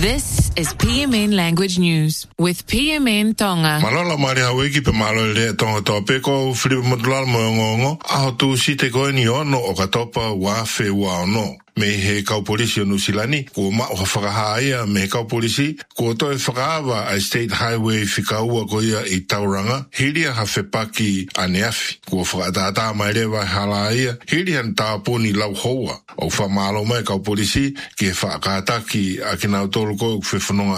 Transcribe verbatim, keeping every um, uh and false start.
This is P M N Language News with P M N Tonga. Malala mari hawe ki pe malo le tonga tope ko Filipe Modulal mo ngongo a tu si te ko ni ono o katopa wa fe wa no me he kau polisi no silani ko ma o whakahaia me kau polisi ko to e whakaava a State Highway whikaua ko ia i Tauranga hiria ha whepaki aneafi ko whakatata mai rewa halaia hiria tāponi lau hoa o whamalo mai kau polisi ki e whakataki a ki nau tolu ko whewhanonga